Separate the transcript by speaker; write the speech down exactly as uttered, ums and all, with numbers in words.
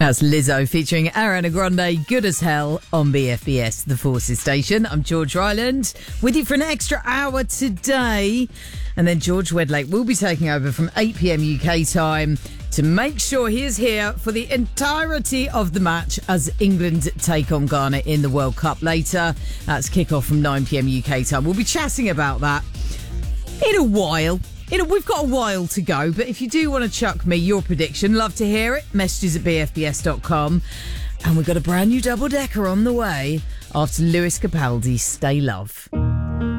Speaker 1: That's Lizzo featuring Ariana Grande, Good as Hell on B F B S, the Forces Station. I'm George Ryland, with you for an extra hour today. And then George Wedlake will be taking over from eight p.m. U K time to make sure he is here for the entirety of the match as England take on Ghana in the World Cup later. That's kick-off from nine p.m. U K time. We'll be chatting about that in a while. You know, we've got a while to go, but if you do want to chuck me your prediction, love to hear it. Messages at b f b s dot com. And we've got a brand new double-decker on the way after Lewis Capaldi's Stay Love.